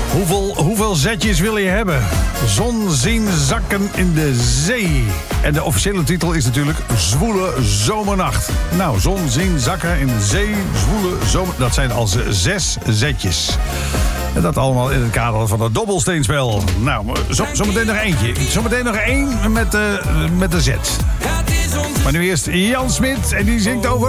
Hoeveel zetjes wil je hebben? Zon zien zakken in de zee. En de officiële titel is natuurlijk Zwoele Zomernacht. Nou, zon zien zakken in de zee, zwoele zomer... Dat zijn al 6 zetjes. En dat allemaal in het kader van het dobbelsteenspel. Nou, zometeen nog eentje. Zometeen nog één met de Z. Maar nu eerst Jan Smit en die zingt over...